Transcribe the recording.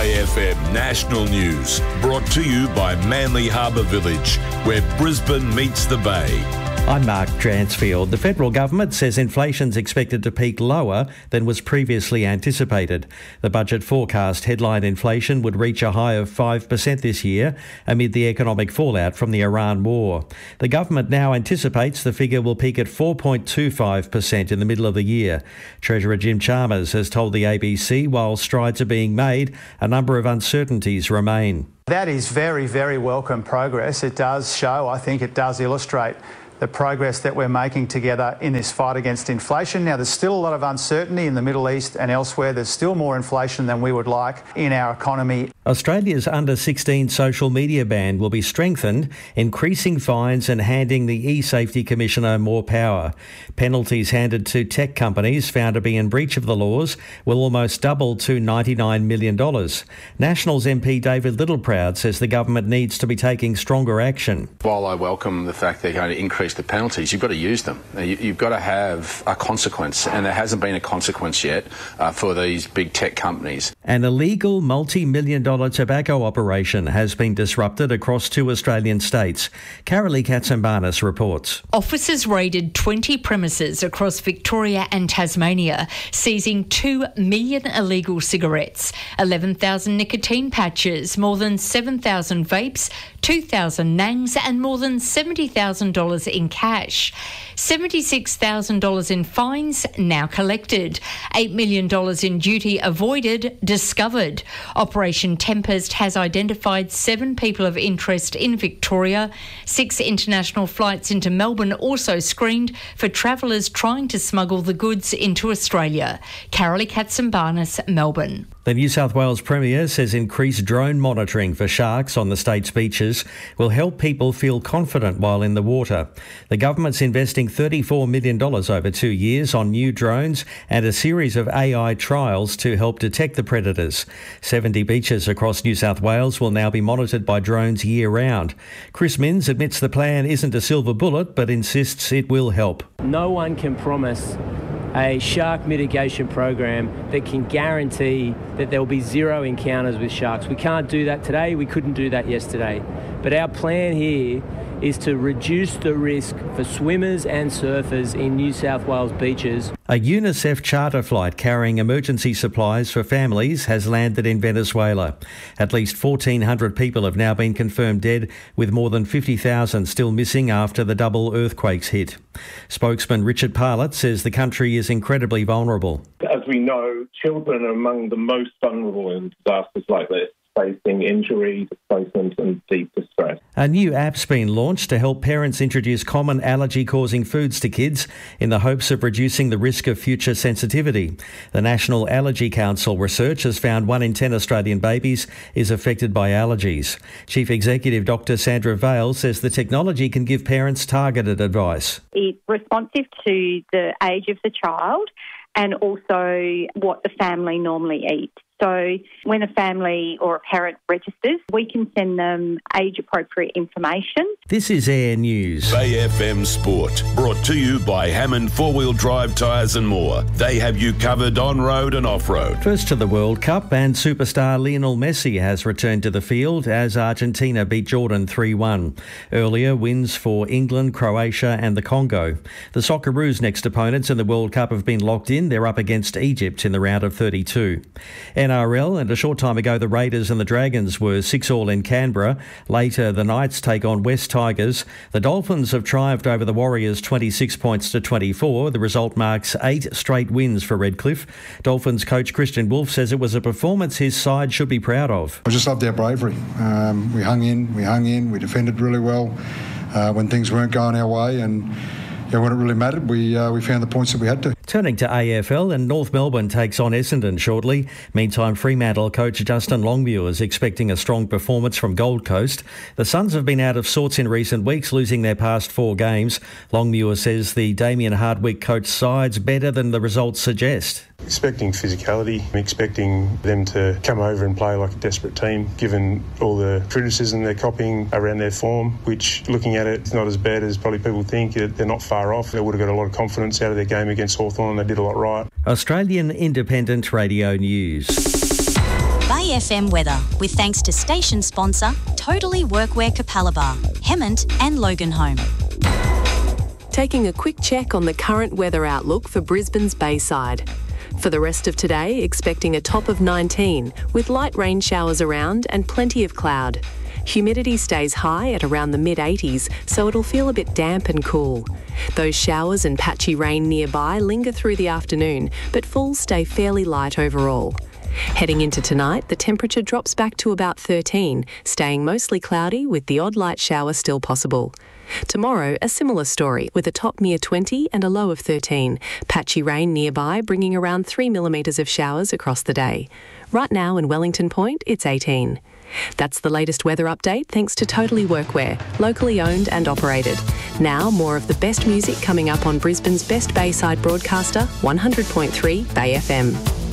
Bay FM National News, brought to you by Manly Harbour Village, where Brisbane meets the Bay. I'm Mark Dransfield. The federal government says inflation's expected to peak lower than was previously anticipated. The budget forecast headline inflation would reach a high of 5% this year amid the economic fallout from the Iran war. The government now anticipates the figure will peak at 4.25% in the middle of the year. Treasurer Jim Chalmers has told the ABC while strides are being made, a number of uncertainties remain. That is very, very welcome progress. It does show, I think it does illustrate the progress that we're making together in this fight against inflation. Now, there's still a lot of uncertainty in the Middle East and elsewhere. There's still more inflation than we would like in our economy. Australia's under-16 social media ban will be strengthened, increasing fines and handing the e-Safety Commissioner more power. Penalties handed to tech companies found to be in breach of the laws will almost double to $99 million. Nationals MP David Littleproud says the government needs to be taking stronger action. While I welcome the fact they're going to increase the penalties, you've got to use them. You've got to have a consequence, and there hasn't been a consequence yet for these big tech companies. An illegal multi-million-dollar tobacco operation has been disrupted across 2 Australian states. Carolee Katsambanis reports. Officers raided 20 premises across Victoria and Tasmania, seizing 2 million illegal cigarettes, 11,000 nicotine patches, more than 7,000 vapes, 2,000 nangs and more than $70,000 in cash. $76,000 in fines now collected. $8 million in duty avoided discovered. Operation Tempest has identified 7 people of interest in Victoria. 6 international flights into Melbourne also screened for travellers trying to smuggle the goods into Australia. Carolee Katsambanis, Melbourne. The New South Wales Premier says increased drone monitoring for sharks on the state's beaches will help people feel confident while in the water. The government's investing $34 million over 2 years on new drones and a series of AI trials to help detect the predators. 70 beaches across New South Wales will now be monitored by drones year-round. Chris Minns admits the plan isn't a silver bullet, but insists it will help. No one can promise a shark mitigation program that can guarantee that there will be 0 encounters with sharks. We can't do that today. We couldn't do that yesterday. But our plan here is to reduce the risk for swimmers and surfers in New South Wales beaches. A UNICEF charter flight carrying emergency supplies for families has landed in Venezuela. At least 1,400 people have now been confirmed dead, with more than 50,000 still missing after the double earthquakes hit. Spokesman Richard Parlett says the country is incredibly vulnerable. As we know, children are among the most vulnerable in disasters like this, facing injury, displacement and deep distress. A new app's been launched to help parents introduce common allergy-causing foods to kids in the hopes of reducing the risk of future sensitivity. The National Allergy Council research has found 1 in 10 Australian babies is affected by allergies. Chief Executive Dr Sandra Vale says the technology can give parents targeted advice. It's responsive to the age of the child and also what the family normally eats. So when a family or a parent registers, we can send them age-appropriate information. This is Air News. Bay FM Sport, brought to you by Hammond 4-Wheel Drive Tyres and more. They have you covered on-road and off-road. First to the World Cup, and superstar Lionel Messi has returned to the field as Argentina beat Jordan 3-1. Earlier, wins for England, Croatia and the Congo. The Socceroos' next opponents in the World Cup have been locked in. They're up against Egypt in the round of 32. NRL, and a short time ago the Raiders and the Dragons were 6-6 in Canberra. Later the Knights take on West Tigers. The Dolphins have triumphed over the Warriors 26 points to 24. The result marks 8 straight wins for Redcliffe. Dolphins coach Christian Wolf says it was a performance his side should be proud of. I just loved our bravery. We hung in, we defended really well when things weren't going our way, and when it really mattered, we found the points that we had to. Turning to AFL, and North Melbourne takes on Essendon shortly. Meantime, Fremantle coach Justin Longmuir is expecting a strong performance from Gold Coast. The Suns have been out of sorts in recent weeks, losing their past 4 games. Longmuir says the Damien Hardwick coach side's better than the results suggest. Expecting physicality, expecting them to come over and play like a desperate team, given all the criticism they're copying around their form, which, looking at it, is not as bad as probably people think. They're not far off. They would have got a lot of confidence out of their game against Hawthorn. They did a lot right. Australian Independent Radio News. Bay Bay FM weather with thanks to station sponsor Totally Workwear Capalaba, Hemmant and Loganholme. Taking a quick check on the current weather outlook for Brisbane's Bayside. For the rest of today, expecting a top of 19 with light rain showers around and plenty of cloud. Humidity stays high at around the mid-80s, so it'll feel a bit damp and cool. Those showers and patchy rain nearby linger through the afternoon, but falls stay fairly light overall. Heading into tonight, the temperature drops back to about 13, staying mostly cloudy with the odd light shower still possible. Tomorrow, a similar story, with a top near 20 and a low of 13. Patchy rain nearby, bringing around 3 millimetres of showers across the day. Right now in Wellington Point, it's 18. That's the latest weather update thanks to Totally Workwear, locally owned and operated. Now, more of the best music coming up on Brisbane's best Bayside broadcaster, 100.3 Bay FM.